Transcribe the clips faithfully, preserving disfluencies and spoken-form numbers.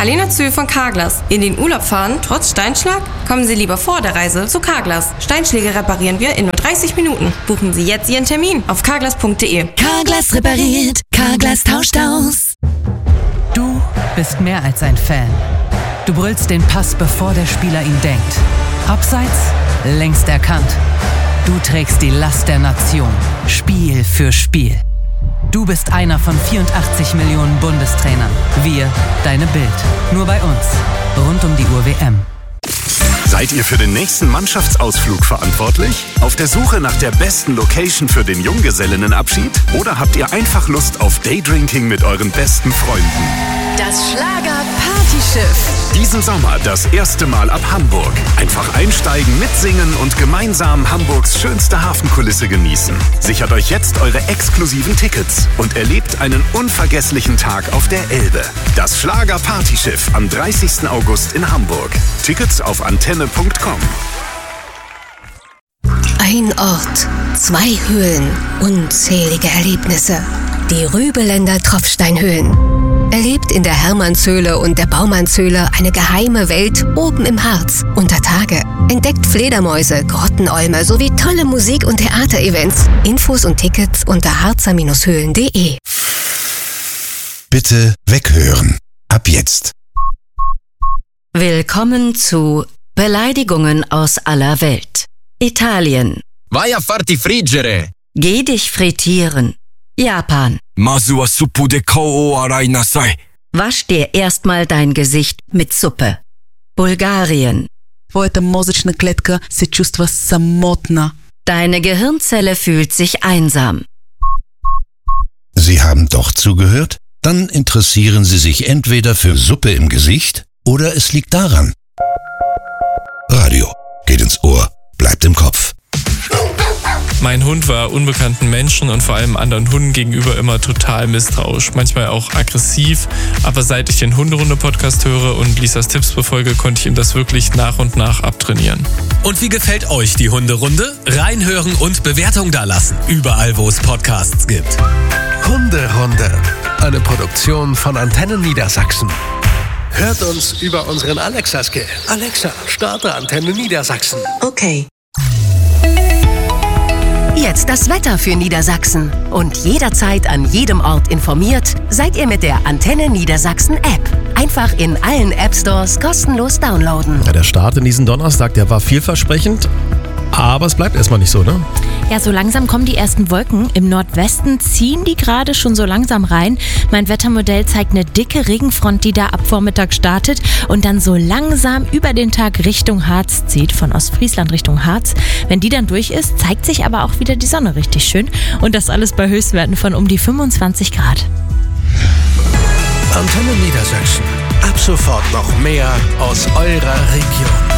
Alena Zühl von Carglass. In den Urlaub fahren, trotz Steinschlag? Kommen Sie lieber vor der Reise zu Carglass. Steinschläge reparieren wir in nur dreißig Minuten. Buchen Sie jetzt Ihren Termin auf carglass punkt de. Carglass repariert, Carglass tauscht aus. Du bist mehr als ein Fan. Du brüllst den Pass, bevor der Spieler ihn denkt. Abseits, längst erkannt. Du trägst die Last der Nation, Spiel für Spiel. Du bist einer von vierundachtzig Millionen Bundestrainern. Wir, deine Bild. Nur bei uns. Rund um die Uhr W M. Seid ihr für den nächsten Mannschaftsausflug verantwortlich? Auf der Suche nach der besten Location für den Junggesellinnenabschied? Oder habt ihr einfach Lust auf Daydrinking mit euren besten Freunden? Das Schlager-Partyschiff. Diesen Sommer das erste Mal ab Hamburg. Einfach einsteigen, mitsingen und gemeinsam Hamburgs schönste Hafenkulisse genießen. Sichert euch jetzt eure exklusiven Tickets und erlebt einen unvergesslichen Tag auf der Elbe. Das Schlager-Partyschiff am dreißigsten August in Hamburg. Tickets auf antenne punkt com. Ein Ort, zwei Höhlen, unzählige Erlebnisse. Die Rübeländer Tropfsteinhöhlen. Erlebt in der Hermannshöhle und der Baumannshöhle eine geheime Welt oben im Harz unter Tage. Entdeckt Fledermäuse, Grottenolme sowie tolle Musik- und Theaterevents. Infos und Tickets unter harzer Höhlen punkt de. Bitte weghören. Ab jetzt. Willkommen zu Beleidigungen aus aller Welt. Italien. Vai a farti friggere. Geh dich frittieren. Japan. Masu wa suppu de kou o arai nasai. Wasch dir erstmal dein Gesicht mit Suppe. Bulgarien. Твоята мозъчна клетка се чувства самотна. Deine Gehirnzelle fühlt sich einsam. Sie haben doch zugehört? Dann interessieren Sie sich entweder für Suppe im Gesicht oder es liegt daran. Radio geht ins Ohr, bleibt im Kopf. Mein Hund war unbekannten Menschen und vor allem anderen Hunden gegenüber immer total misstrauisch, manchmal auch aggressiv. Aber seit ich den Hunderunde-Podcast höre und Lisas Tipps befolge, konnte ich ihm das wirklich nach und nach abtrainieren. Und wie gefällt euch die Hunderunde? Reinhören und Bewertung dalassen, überall wo es Podcasts gibt. Hunderunde, eine Produktion von Antenne Niedersachsen. Hört uns über unseren Alexa-Skill. Alexa, starte Antenne Niedersachsen. Okay. Jetzt das Wetter für Niedersachsen. Und jederzeit an jedem Ort informiert, seid ihr mit der Antenne Niedersachsen App. Einfach in allen App Stores kostenlos downloaden. Ja, der Start in diesen Donnerstag, der war vielversprechend, aber es bleibt erstmal nicht so, ne? Ja, so langsam kommen die ersten Wolken. Im Nordwesten ziehen die gerade schon so langsam rein. Mein Wettermodell zeigt eine dicke Regenfront, die da ab Vormittag startet und dann so langsam über den Tag Richtung Harz zieht, von Ostfriesland Richtung Harz. Wenn die dann durch ist, zeigt sich aber auch wieder die Sonne richtig schön. Und das alles bei Höchstwerten von um die fünfundzwanzig Grad. Antenne Niedersachsen. Ab sofort noch mehr aus eurer Region.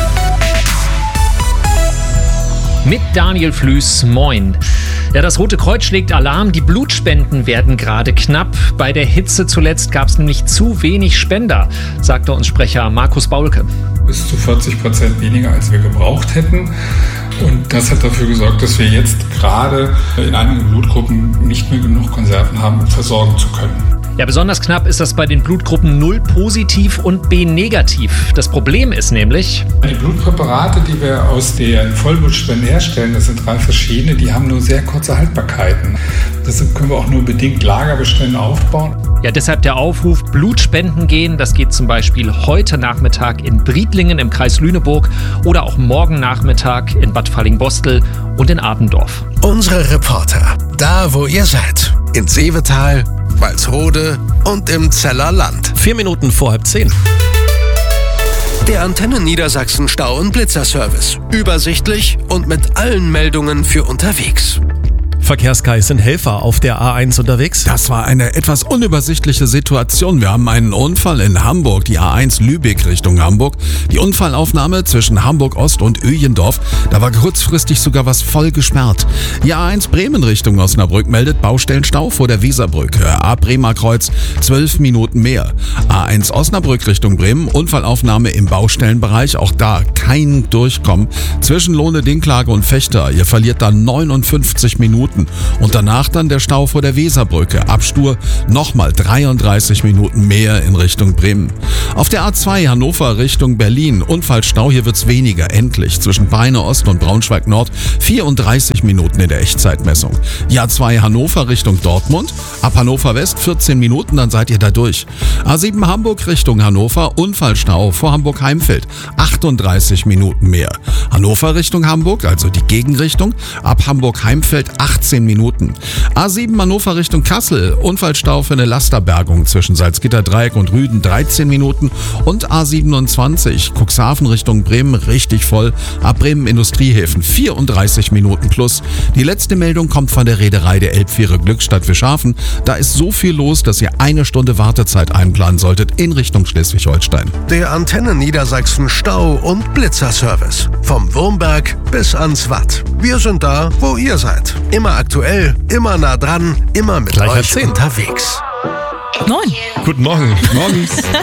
Mit Daniel Flüß, moin. Ja, das Rote Kreuz schlägt Alarm, die Blutspenden werden gerade knapp. Bei der Hitze zuletzt gab es nämlich zu wenig Spender, sagte uns Sprecher Markus Baulke. Bis zu vierzig Prozent weniger, als wir gebraucht hätten. Und das hat dafür gesorgt, dass wir jetzt gerade in einigen Blutgruppen nicht mehr genug Konserven haben, um versorgen zu können. Ja, besonders knapp ist das bei den Blutgruppen null positiv und B negativ. Das Problem ist nämlich: Die Blutpräparate, die wir aus den Vollblutspenden herstellen, das sind drei verschiedene, die haben nur sehr kurze Haltbarkeiten. Deshalb können wir auch nur bedingt Lagerbestände aufbauen. Ja, deshalb der Aufruf, Blutspenden gehen. Das geht zum Beispiel heute Nachmittag in Briedlingen im Kreis Lüneburg oder auch morgen Nachmittag in Bad Fallingbostel und in Abendorf. Unsere Reporter, da wo ihr seid, in Seevetal, Walsrode und im Zellerland. Vier Minuten vor halb zehn. Der Antenne Niedersachsen Stau- und Blitzerservice. Übersichtlich und mit allen Meldungen für unterwegs. Verkehrskais sind Helfer auf der A eins unterwegs. Das war eine etwas unübersichtliche Situation. Wir haben einen Unfall in Hamburg, die A eins Lübeck Richtung Hamburg. Die Unfallaufnahme zwischen Hamburg Ost und Öjendorf. Da war kurzfristig sogar was voll gesperrt. Die A eins Bremen Richtung Osnabrück meldet Baustellenstau vor der Weserbrücke. A Bremer Kreuz zwölf Minuten mehr. A eins Osnabrück Richtung Bremen, Unfallaufnahme im Baustellenbereich. Auch da kein Durchkommen. Zwischen Lohne, Dinklage und Vechta. Ihr verliert da neunundfünfzig Minuten. Minuten. Und danach dann der Stau vor der Weserbrücke. Ab Stur nochmal dreiunddreißig Minuten mehr in Richtung Bremen. Auf der A zwei Hannover Richtung Berlin. Unfallstau, hier wird's weniger, endlich. Zwischen Peine Ost und Braunschweig Nord vierunddreißig Minuten in der Echtzeitmessung. Die A zwei Hannover Richtung Dortmund. Ab Hannover West vierzehn Minuten, dann seid ihr da durch. A sieben Hamburg Richtung Hannover. Unfallstau vor Hamburg-Heimfeld. achtunddreißig Minuten mehr. Hannover Richtung Hamburg, also die Gegenrichtung. Ab Hamburg-Heimfeld achtzehn Minuten. A sieben Hannover Richtung Kassel. Unfallstau für eine Lasterbergung zwischen Salzgitter-Dreieck und Rüden dreizehn Minuten. Und A siebenundzwanzig Cuxhaven Richtung Bremen richtig voll. Ab Bremen Industriehäfen vierunddreißig Minuten plus. Die letzte Meldung kommt von der Reederei der Elbfähre Glückstadt Fischhafen. Da ist so viel los, dass ihr eine Stunde Wartezeit einplanen solltet in Richtung Schleswig-Holstein. Der Antenne Niedersachsen Stau- und Blitzerservice. Vom Wurmberg bis ans Watt. Wir sind da, wo ihr seid. Immer aktuell, immer nah dran, immer mit Gleich euch zehn. unterwegs. Moin. Guten Morgen. Morgens.